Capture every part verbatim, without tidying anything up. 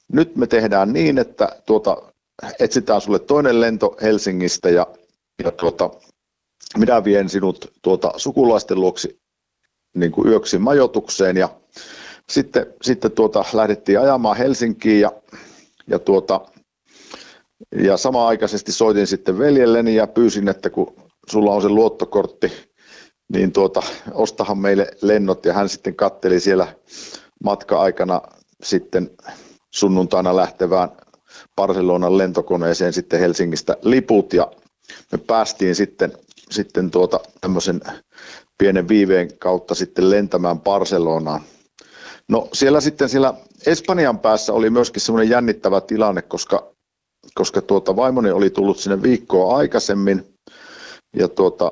nyt me tehdään niin, että tuota, etsitään sulle toinen lento Helsingistä ja, ja tuota, minä vien sinut tuota, sukulaisten luoksi niin kuin yöksi majoitukseen ja sitten, sitten tuota, lähdettiin ajamaan Helsinkiin ja, ja, tuota, ja samanaikaisesti soitin sitten veljelleni ja pyysin, että kun sulla on se luottokortti, niin tuota, ostahan meille lennot ja hän sitten katteli siellä matka-aikana sitten sunnuntaina lähtevään Barcelonan lentokoneeseen sitten Helsingistä liput ja me päästiin sitten, sitten tuota, tämmöisen pienen viiveen kautta sitten lentämään Barcelonaan. No siellä sitten siellä Espanjan päässä oli myöskin semmoinen jännittävä tilanne, koska, koska tuota, vaimoni oli tullut sinne viikkoa aikaisemmin ja tuota,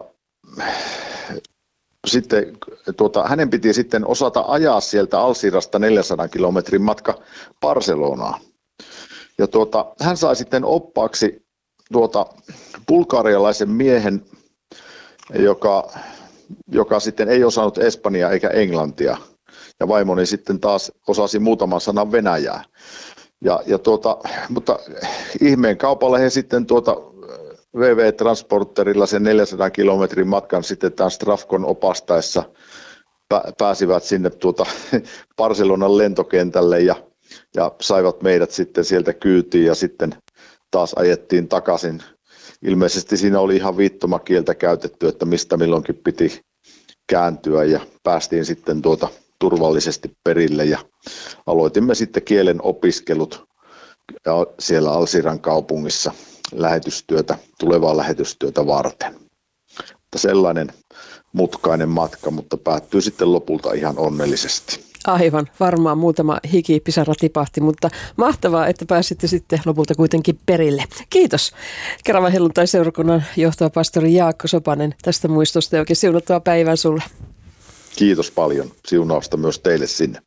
sitten, tuota, hänen piti sitten osata ajaa sieltä Alsirasta neljänsadan kilometrin matka Barcelonaan. Ja tuota, hän sai sitten oppaaksi tuota, bulgarialaisen miehen, joka, joka sitten ei osannut espanjaa eikä englantia. Ja vaimoni sitten taas osasi muutaman sanan venäjää. Ja, ja tuota, mutta ihmeen kaupalla he sitten tuota V V-transporterilla sen neljänsadan kilometrin matkan sitten tämän Strafcon opastaessa pääsivät sinne tuota Barcelonan lentokentälle ja, ja saivat meidät sitten sieltä kyytiin ja sitten taas ajettiin takaisin. Ilmeisesti siinä oli ihan viittomakieltä käytetty, että mistä milloinkin piti kääntyä ja päästiin sitten tuota turvallisesti perille ja aloitimme sitten kielen opiskelut siellä Alsiran kaupungissa lähetystyötä, tulevaa lähetystyötä varten. Että sellainen mutkainen matka, mutta päättyy sitten lopulta ihan onnellisesti. Aivan, varmaan muutama hikipisara tipahti, mutta mahtavaa, että pääsitte sitten lopulta kuitenkin perille. Kiitos Keravan helluntai-seurakunnan johtava pastori Jaakko Sopanen tästä muistosta ja oikein siunattua päivää sulle. Kiitos paljon. Siunausta myös teille sinne.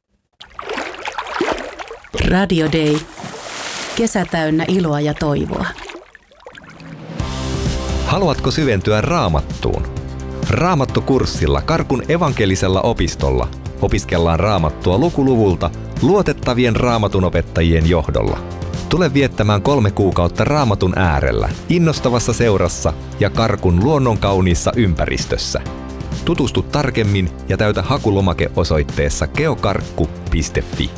Radio Day. Kesä täynnä iloa ja toivoa. Haluatko syventyä Raamattuun? Raamattukurssilla Karkun evankelisella opistolla opiskellaan Raamattua lukuluvulta luotettavien raamatunopettajien johdolla. Tule viettämään kolme kuukautta Raamatun äärellä, innostavassa seurassa ja Karkun luonnonkauniissa ympäristössä. Tutustu tarkemmin ja täytä hakulomake osoitteessa geokarkku piste fi.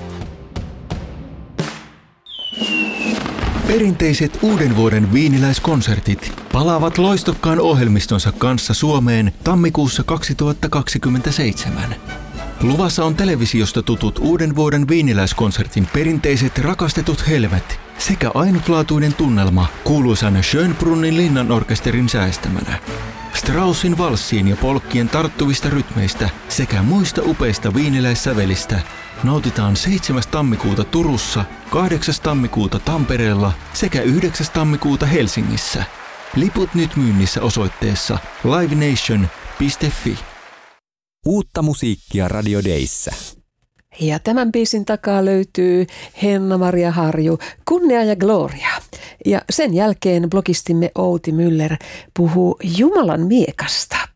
Perinteiset uuden vuoden viiniläiskonsertit palaavat loistokkaan ohjelmistonsa kanssa Suomeen tammikuussa kaksituhattakaksikymmentäseitsemän. Luvassa on televisiosta tutut uuden vuoden viiniläiskonsertin perinteiset rakastetut helmet sekä ainutlaatuinen tunnelma kuuluisan Schönbrunnin linnanorkesterin säestämänä. Straussin valssiin ja polkkien tarttuvista rytmeistä sekä muista upeista viiniläissävelistä nautitaan seitsemäs tammikuuta Turussa, kahdeksas tammikuuta Tampereella sekä yhdeksäs tammikuuta Helsingissä. Liput nyt myynnissä osoitteessa livenation piste fi. Uutta musiikkia Radio Dayssä. Ja tämän biisin takaa löytyy Henna-Maria Harju, Kunnia ja Gloria. Ja sen jälkeen blogistimme Outi Müller puhuu Jumalan miekasta.